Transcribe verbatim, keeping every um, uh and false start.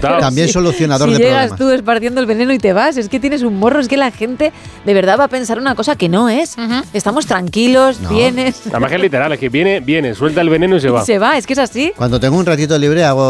apuntado. También solucionador si de llegas problemas. tú esparciendo el veneno y te vas, es que tienes un morro, es que la gente de verdad va a pensar una cosa que no es. Ujú. Estamos tranquilos, No. vienes, Además que es literal, es que viene, viene, suelta el veneno y se va. se va, es que es así. Cuando tengo un ratito libre hago